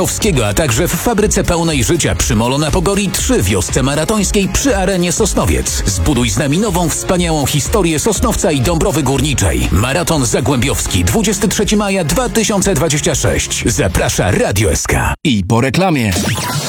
a także w fabryce pełnej życia przy Molo na Pogori 3 wiosce maratońskiej przy Arenie Sosnowiec. Zbuduj z nami nową, wspaniałą historię Sosnowca i Dąbrowy Górniczej. Maraton Zagłębiowski 23 maja 2026. Zaprasza Radio SK. I po reklamie.